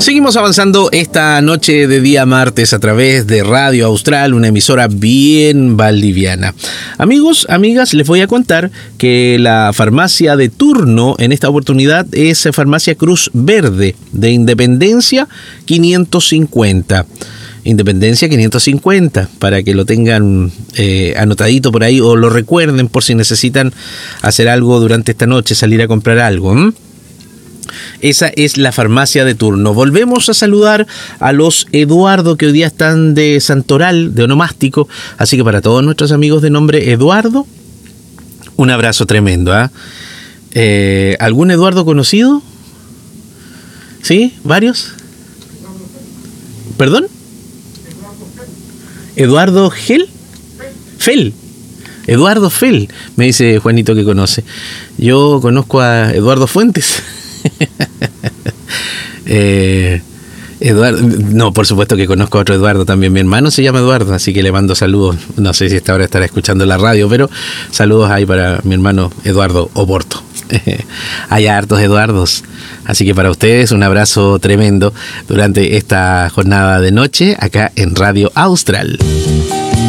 Seguimos avanzando esta noche de día martes a través de Radio Austral, una emisora bien valdiviana. Amigos, amigas, les voy a contar que la farmacia de turno en esta oportunidad es Farmacia Cruz Verde de Independencia 550. Independencia 550, para que lo tengan anotadito por ahí o lo recuerden por si necesitan hacer algo durante esta noche, salir a comprar algo. Esa es la farmacia de turno. Volvemos a saludar a los Eduardo que hoy día están de santoral, de onomástico. Así que para todos nuestros amigos de nombre Eduardo, un abrazo tremendo. ¿Algún Eduardo conocido? ¿Sí? ¿Varios? ¿Perdón? ¿Eduardo Gel? Fel. Eduardo Fel, me dice Juanito que conoce. Yo conozco a Eduardo Fuentes. Eduardo, no, por supuesto que conozco a otro Eduardo también. Mi hermano se llama Eduardo, así que le mando saludos. No sé si esta hora estará escuchando la radio, pero saludos ahí para mi hermano Eduardo Oporto. Hay hartos Eduardos, así que para ustedes un abrazo tremendo durante esta jornada de noche acá en Radio Austral.